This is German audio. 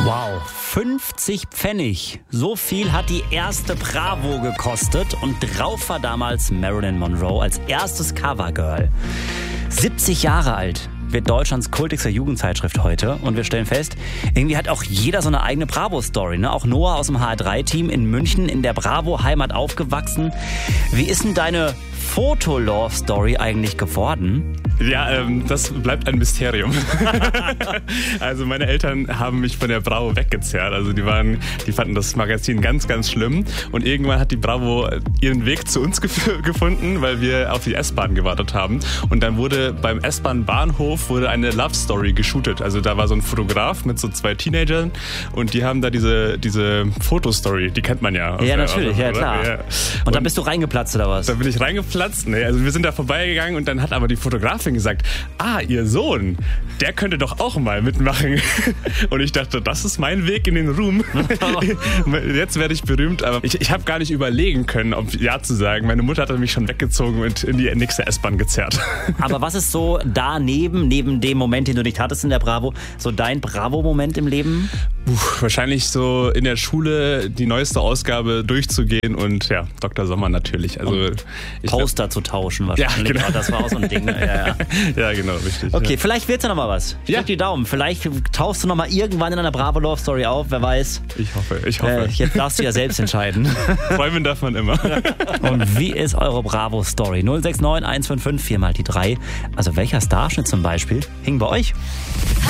Wow, 50 Pfennig. So viel hat die erste Bravo gekostet und drauf war damals Marilyn Monroe als erstes Covergirl. 70 Jahre alt wird Deutschlands kultigste Jugendzeitschrift heute und wir stellen fest, irgendwie hat auch jeder so eine eigene Bravo-Story. Ne? Auch Noah aus dem HR3-Team in München in der Bravo-Heimat aufgewachsen. Wie ist denn deine Foto-Love-Story eigentlich geworden? Ja, das bleibt ein Mysterium. Also meine Eltern haben mich von der Bravo weggezerrt. Also die fanden das Magazin ganz, ganz schlimm. Und irgendwann hat die Bravo ihren Weg zu uns gefunden, weil wir auf die S-Bahn gewartet haben. Und dann wurde beim S-Bahn-Bahnhof eine Love-Story geshootet. Also da war so ein Fotograf mit so 2 Teenagern und die haben da diese Fotostory, die kennt man ja. Ja, natürlich, ja klar. Ja. Und dann bist du reingeplatzt oder was? Da bin ich reingeplatzt. Nee, also wir sind da vorbeigegangen und dann hat aber die Fotografin gesagt, ihr Sohn, der könnte doch auch mal mitmachen. Und ich dachte, das ist mein Weg in den Ruhm. Jetzt werde ich berühmt, aber ich habe gar nicht überlegen können, ob ja zu sagen. Meine Mutter hat mich schon weggezogen und in die nächste S-Bahn gezerrt. Aber was ist so neben dem Moment, den du nicht hattest in der Bravo, so dein Bravo-Moment im Leben? Wahrscheinlich so in der Schule die neueste Ausgabe durchzugehen und ja, Dr. Sommer natürlich. Also Poster zu tauschen wahrscheinlich. Ja, genau. Das war auch so ein Ding. Ja. Ja, genau, richtig. Okay, vielleicht wird's ja noch mal was. Ich drück die Daumen. Vielleicht tauchst du noch mal irgendwann in einer Bravo Love Story auf, wer weiß. Ich hoffe. Jetzt darfst du ja selbst entscheiden. Träumen darf man immer. Und wie ist eure Bravo Story? 069 155 4 mal die 3. Also welcher Starschnitt zum Beispiel hing bei euch?